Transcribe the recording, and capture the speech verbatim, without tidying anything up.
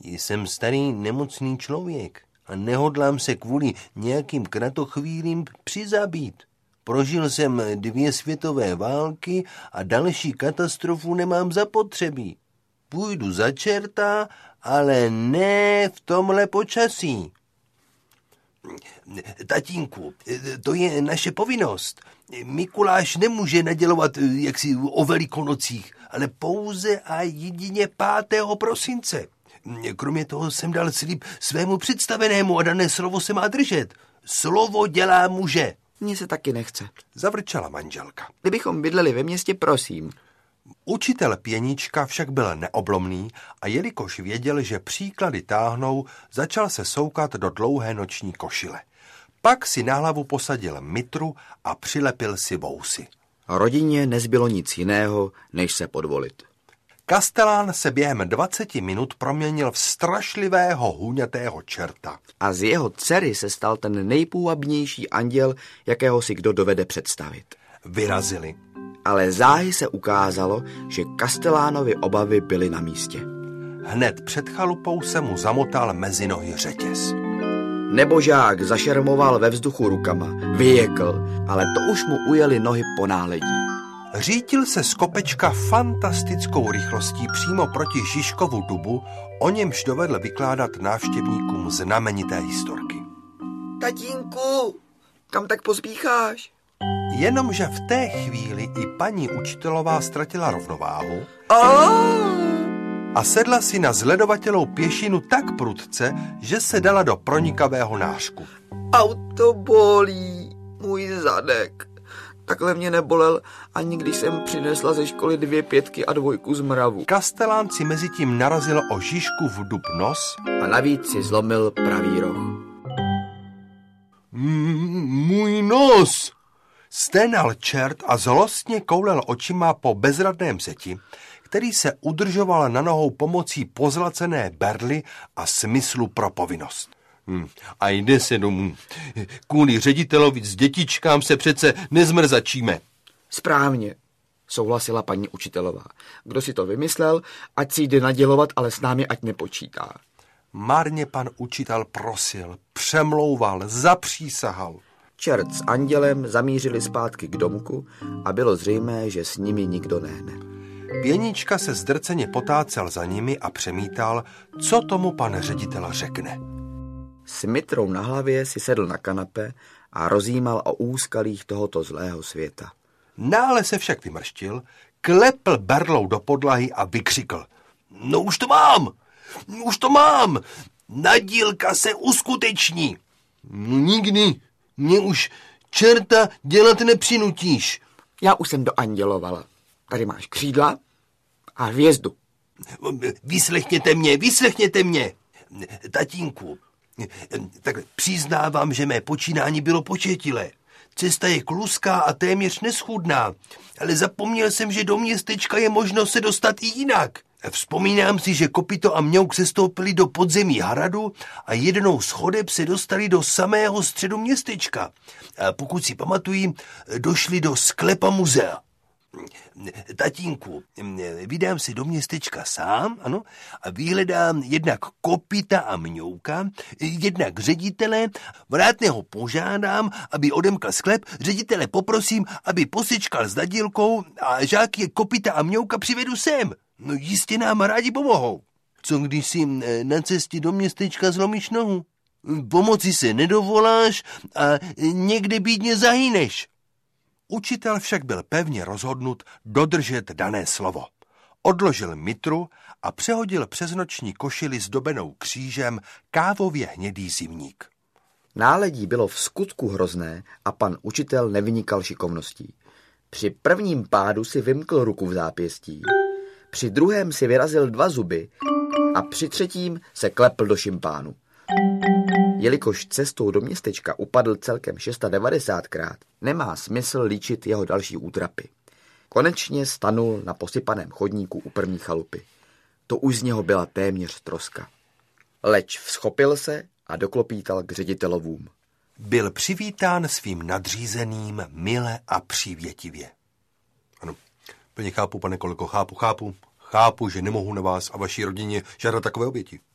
Jsem starý nemocný člověk a nehodlám se kvůli nějakým kratochvílím přizabít. Prožil jsem dvě světové války a další katastrofu nemám zapotřebí. Půjdu za čerta, ale ne v tomhle počasí. Tatínku, to je naše povinnost. Mikuláš nemůže nadělovat jaksi o Velikonocích, ale pouze a jedině pátého prosince. Kromě toho jsem dal slib svému představenému a dané slovo se má držet. Slovo dělá muže. Mně se taky nechce. Zavrčela manželka. Kdybychom bydleli ve městě, prosím. Učitel Pěnička však byl neoblomný a jelikož věděl, že příklady táhnou, začal se soukat do dlouhé noční košile. Pak si na hlavu posadil mitru a přilepil si vousy. Rodině nezbylo nic jiného, než se podvolit. Kastelán se během dvaceti minut proměnil v strašlivého hůňatého čerta. A z jeho dcery se stal ten nejpůvabnější anděl, jakého si kdo dovede představit. Vyrazili. Ale záhy se ukázalo, že Kastelánovi obavy byly na místě. Hned před chalupou se mu zamotal mezi nohy řetěz. Nebožák zašermoval ve vzduchu rukama, vyjekl, ale to už mu ujeli nohy po náledí. Řítil se z kopečka fantastickou rychlostí přímo proti Žižkovu dubu, o němž dovedl vykládat návštěvníkům znamenité historky. Tatínku, kam tak pospícháš? Jenomže v té chvíli i paní učitelová ztratila rovnováhu a sedla si na zledovatelou pěšinu tak prudce, že se dala do pronikavého nářku. Auto bolí, můj zadek. Takhle mě nebolel, ani když jsem přinesla ze školy dvě pětky a dvojku z mravu. Kastelán si mezi tím narazil o Žižku v dub nos a navíc si zlomil pravý roh. M- můj nos! Sténal čert a zlostně koulel očima po bezradném zeti, který se udržoval na nohou pomocí pozlacené berly a smyslu pro povinnost. Hmm. A jde se domů. Kvůli ředitelovi s dětičkám se přece nezmrzačíme. Správně, souhlasila paní učitelová. Kdo si to vymyslel, ať si jde nadělovat, ale s námi ať nepočítá. Marně pan učitel prosil, přemlouval, zapřísahal. Čert s andělem zamířili zpátky k domku a bylo zřejmé, že s nimi nikdo nehne. Pěnička se zdrceně potácel za nimi a přemítal, co tomu pan ředitel řekne. S mitrou na hlavě si sedl na kanape a rozjímal o úskalích tohoto zlého světa. Nále se však vymrštil, klepl berlou do podlahy a vykřikl. No už to mám, už to mám, nadílka se uskuteční. No nikdy, mě už čerta dělat nepřinutíš. Já už jsem doandělovala. Tady máš křídla a hvězdu. Vyslechněte mě, vyslechněte mě. Tatínku, tak přiznávám, že mé počínání bylo početilé. Cesta je kluská a téměř neschůdná, ale zapomněl jsem, že do městečka je možno se dostat i jinak. Vzpomínám si, že Kopito a Mňouk se stoupili do podzemí hradu a jednou z chodeb se dostali do samého středu městečka. A pokud si pamatují, došli do sklepa muzea. Tatínku, vydám se do městečka sám, ano, a vyhledám jednak Kopita a Mňouka, jednak ředitele, vrátného požádám, aby odemkal sklep, ředitele poprosím, aby posečkal s nadílkou a žáky Kopita a Mňouka přivedu sem. No jistě nám rádi pomohou. Co když si na cestě do městečka zlomíš nohu? Pomoci se nedovoláš a někde bídně zahyneš. Učitel však byl pevně rozhodnut dodržet dané slovo. Odložil mitru a přehodil přes noční košili zdobenou křížem kávově hnědý zimník. Náledí bylo v skutku hrozné a pan učitel nevynikal šikovností. Při prvním pádu si vymkl ruku v zápěstí, při druhém si vyrazil dva zuby a při třetím se klepl do šimpánu. Jelikož cestou do městečka upadl celkem devadesát šestkrát, nemá smysl líčit jeho další útrapy. Konečně stanul na posypaném chodníku u první chalupy. To už z něho byla téměř troska. Leč vzchopil se a doklopítal k ředitelovům. Byl přivítán svým nadřízeným mile a přívětivě. Ano, plně chápu, pane kolego, chápu, chápu. Chápu, že nemohu na vás a vaší rodině žádat takové oběti.